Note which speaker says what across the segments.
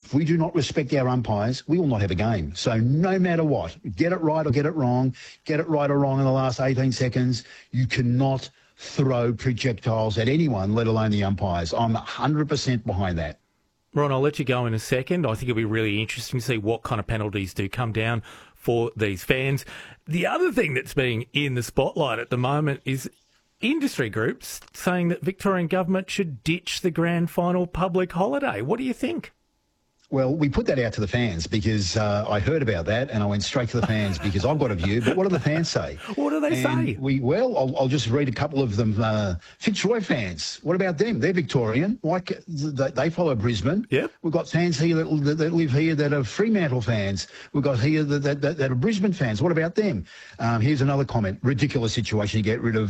Speaker 1: If we do not respect our umpires, we will not have a game. So no matter what, get it right or get it wrong, get it right or wrong in the last 18 seconds, you cannot throw projectiles at anyone, let alone the umpires. I'm 100% behind that.
Speaker 2: Ron, I'll let you go in a second. I think it'll be really interesting to see what kind of penalties do come down for these fans. The other thing that's being in the spotlight at the moment is industry groups saying that Victorian government should ditch the grand final public holiday. What do you think?
Speaker 1: Well, we put that out to the fans because I heard about that and I went straight to the fans because I've got a view. But what do the fans say?
Speaker 2: What do they say?
Speaker 1: I'll just read a couple of them. Fitzroy fans, what about them? They're Victorian. Like they follow Brisbane.
Speaker 2: Yep.
Speaker 1: We've got fans here that live here that are Fremantle fans. We've got here that are Brisbane fans. What about them? Here's another comment. Ridiculous situation to get rid of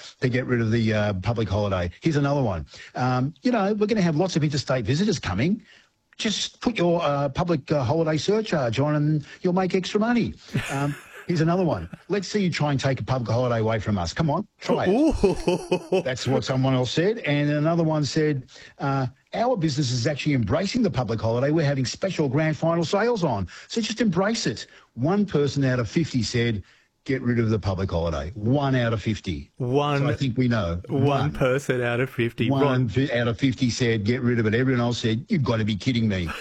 Speaker 1: the public holiday. Here's another one. We're going to have lots of interstate visitors coming. Just put your public holiday surcharge on and you'll make extra money. Here's another one. Let's see you try and take a public holiday away from us. Come on, try it. That's what someone else said. And another one said, our business is actually embracing the public holiday. We're having special grand final sales on. So just embrace it. One person out of 50 said, get rid of the public holiday. 1 out of 50. So I think we know.
Speaker 2: One person out of 50.
Speaker 1: One out of 50 said, get rid of it. Everyone else said, you've got to be kidding me.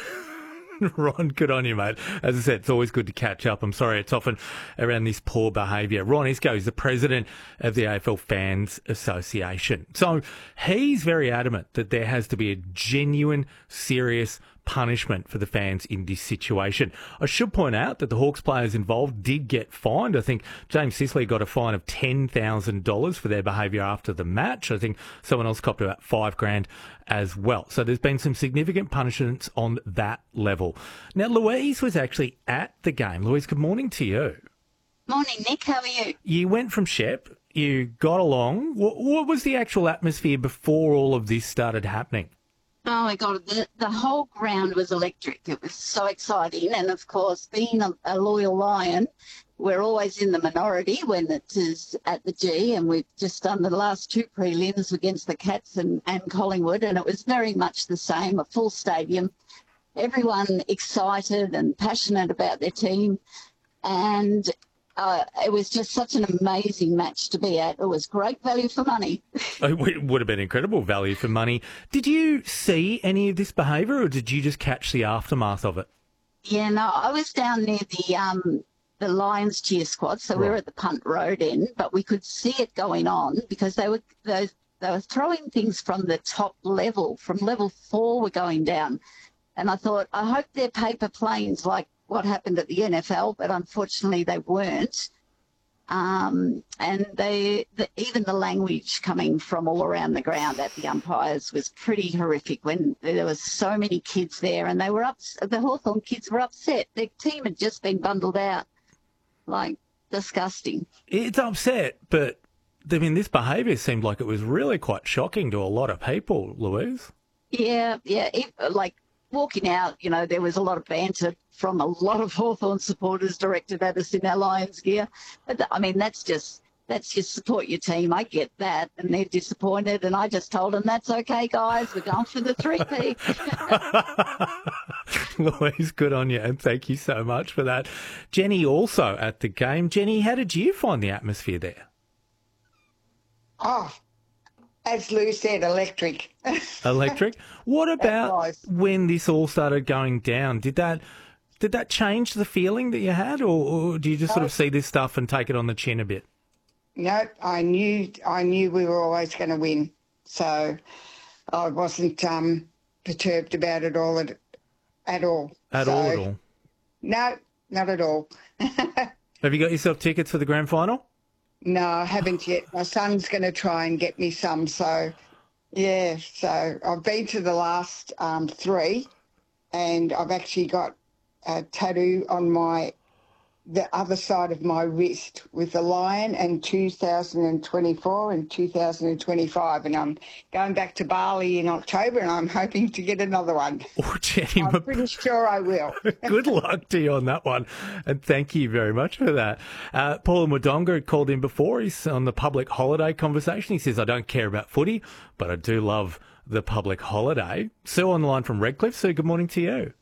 Speaker 2: Ron, good on you, mate. As I said, it's always good to catch up. I'm sorry it's often around this poor behaviour. Ron Isco is the president of the AFL Fans Association. So he's very adamant that there has to be a genuine, serious punishment for the fans in this situation. I should point out that the Hawks players involved did get fined. I think James Sicily got a fine of $10,000 for their behaviour after the match. I think someone else copped about $5,000 as well. So there's been some significant punishments on that level. Now, Louise was actually at the game. Louise, good morning to you.
Speaker 3: Morning, Nick. How are you?
Speaker 2: You went from Shep. You got along. What was the actual atmosphere before all of this started happening?
Speaker 3: Oh, my God, the whole ground was electric. It was so exciting. And, of course, being a loyal Lion, we're always in the minority when it is at the G, and we've just done the last two prelims against the Cats and Collingwood, and it was very much the same, a full stadium, everyone excited and passionate about their team. And it was just such an amazing match to be at. It was great value for money.
Speaker 2: It would have been incredible value for money. Did you see any of this behaviour, or did you just catch the aftermath of it?
Speaker 3: Yeah, no, I was down near the Lions cheer squad, so we were at the punt road end, but we could see it going on because they were throwing things from the top level, from level 4 were going down. And I thought, I hope they're paper planes like what happened at the NFL, but unfortunately they weren't. And even the language coming from all around the ground at the umpires was pretty horrific when there was so many kids there, and they were the Hawthorn kids were upset. Their team had just been bundled out. Like, disgusting. It's
Speaker 2: upset, but I mean, this behaviour seemed like it was really quite shocking to a lot of people, Louise.
Speaker 3: Yeah. Like, walking out, there was a lot of banter from a lot of Hawthorn supporters directed at us in our Lions gear. But, I mean, that's just support your team. I get that. And they're disappointed. And I just told them, that's okay, guys. We're going for the 3P.
Speaker 2: Louise, good on you. And thank you so much for that. Jenny also at the game. Jenny, how did you find the atmosphere there?
Speaker 4: Oh, as Lou said, electric.
Speaker 2: Electric? What about when this all started going down? Did that change the feeling that you had, or do you just sort of see this stuff and take it on the chin a bit?
Speaker 4: No, I knew we were always going to win, so I wasn't perturbed about it all at all.
Speaker 2: At all?
Speaker 4: No, not at all.
Speaker 2: Have you got yourself tickets for the grand final?
Speaker 4: No, I haven't yet. My son's going to try and get me some. So, yeah. So I've been to the last 3, and I've actually got a tattoo on the other side of my wrist with the lion, and 2024 and 2025. And I'm going back to Bali in October, and I'm hoping to get another one.
Speaker 2: Oh, Jenny,
Speaker 4: I'm pretty sure I will.
Speaker 2: Good luck to you on that one. And thank you very much for that. Paul Mwadonga called in before. He's on the public holiday conversation. He says, I don't care about footy, but I do love the public holiday. Sue on the line from Redcliffe. Sue, good morning to you.